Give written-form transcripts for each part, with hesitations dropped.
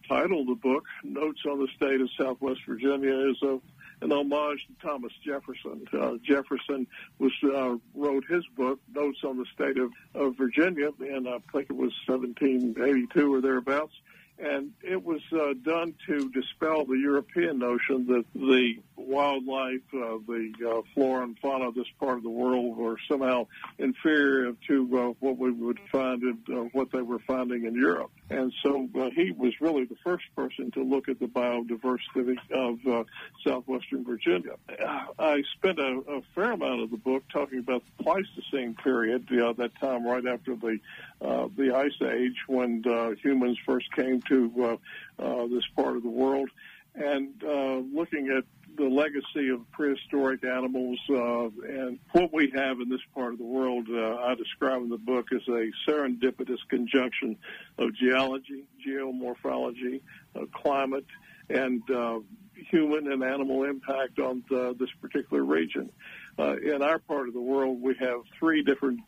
title of the book, Notes on the State of Southwest Virginia, is an homage to Thomas Jefferson. Jefferson wrote his book, Notes on the State of Virginia, and I think it was 1782 or thereabouts. And it was done to dispel the European notion that the wildlife, the flora and fauna of this part of the world were somehow inferior to what we would find in what they were finding in Europe. And so he was really the first person to look at the biodiversity of southwestern Virginia. I spent a fair amount of the book talking about the Pleistocene period, that time right after the Ice Age when humans first came to this part of the world, and looking at the legacy of prehistoric animals and what we have in this part of the world. I describe in the book as a serendipitous conjunction of geology, geomorphology, climate, and human and animal impact on this particular region. In our part of the world, we have three different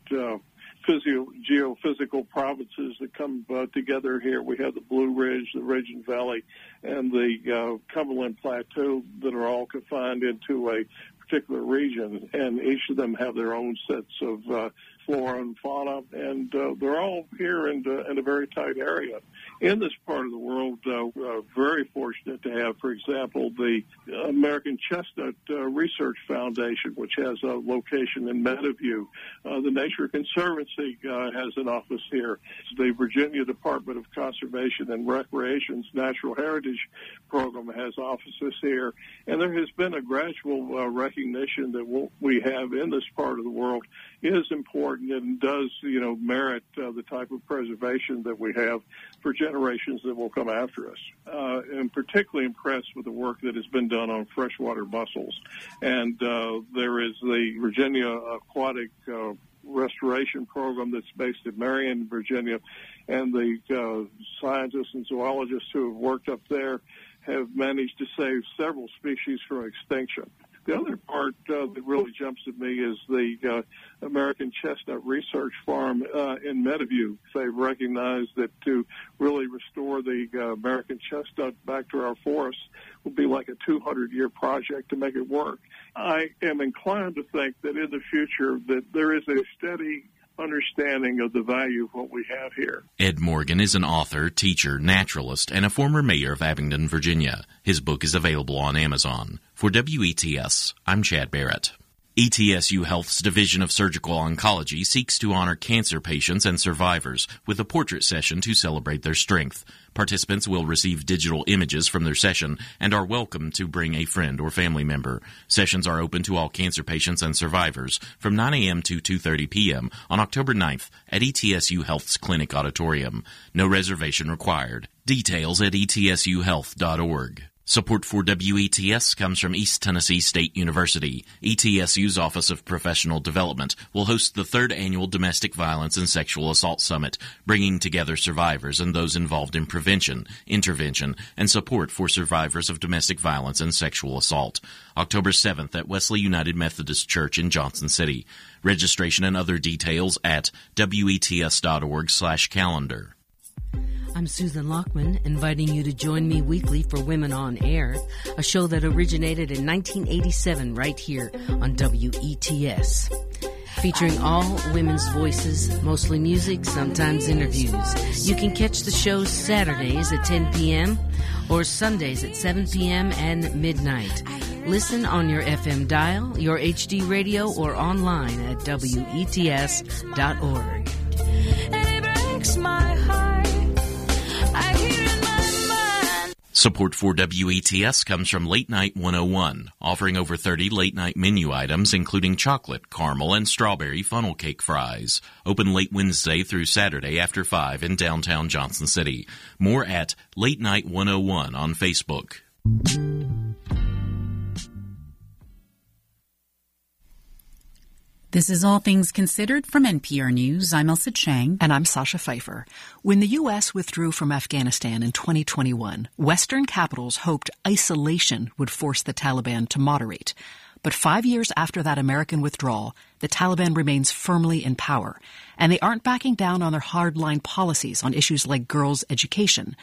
geophysical provinces that come together here. We have the Blue Ridge, the Ridgeon Valley, and the Cumberland Plateau that are all confined into a particular region, and each of them have their own sets of flora and fauna, and they're all here in a very tight area. In this part of the world, we're very fortunate to have, for example, the American Chestnut Research Foundation, which has a location in Meadowview. The Nature Conservancy has an office here. The Virginia Department of Conservation and Recreation's Natural Heritage Program has offices here. And there has been a gradual recognition that what we have in this part of the world is important and does, merit the type of preservation that we have for generations that will come after us. I'm particularly impressed with the work that has been done on freshwater mussels. And there is the Virginia Aquatic Restoration Program that's based in Marion, Virginia, and the scientists and zoologists who have worked up there have managed to save several species from extinction. The other part that really jumps at me is the American Chestnut Research Farm in Meadowview. They've recognized that to really restore the American chestnut back to our forests will be like a 200-year project to make it work. I am inclined to think that in the future that there is a steady understanding of the value of what we have here. Ed Morgan is an author, teacher, naturalist, and a former mayor of Abingdon, Virginia. His book is available on Amazon. For WETS, I'm Chad Barrett. ETSU Health's Division of Surgical Oncology seeks to honor cancer patients and survivors with a portrait session to celebrate their strength. Participants will receive digital images from their session and are welcome to bring a friend or family member. Sessions are open to all cancer patients and survivors from 9 a.m. to 2:30 p.m. on October 9th at ETSU Health's Clinic Auditorium. No reservation required. Details at etsuhealth.org. Support for WETS comes from East Tennessee State University. ETSU's Office of Professional Development will host the 3rd Annual Domestic Violence and Sexual Assault Summit, bringing together survivors and those involved in prevention, intervention, and support for survivors of domestic violence and sexual assault. October 7th at Wesley United Methodist Church in Johnson City. Registration and other details at wets.org/calendar. I'm Susan Lockman, inviting you to join me weekly for Women on Air, a show that originated in 1987 right here on WETS. Featuring all women's voices, mostly music, sometimes interviews. You can catch the show Saturdays at 10 p.m. or Sundays at 7 p.m. and midnight. Listen on your FM dial, your HD radio, or online at WETS.org. And it breaks my heart. I hear in my mind. Support for WETS comes from Late Night 101, offering over 30 late-night menu items, including chocolate, caramel, and strawberry funnel cake fries. Open late Wednesday through Saturday after 5 in downtown Johnson City. More at Late Night 101 on Facebook. This is All Things Considered from NPR News. I'm Elsa Chang. And I'm Sasha Pfeiffer. When the U.S. withdrew from Afghanistan in 2021, Western capitals hoped isolation would force the Taliban to moderate. But 5 years after that American withdrawal, the Taliban remains firmly in power, and they aren't backing down on their hardline policies on issues like girls' education.